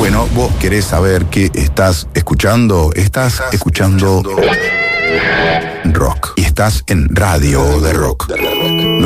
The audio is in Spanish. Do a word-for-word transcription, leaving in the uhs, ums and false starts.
Bueno, vos querés saber qué estás escuchando. Estás, estás escuchando, escuchando rock. Y estás en Radio de Rock.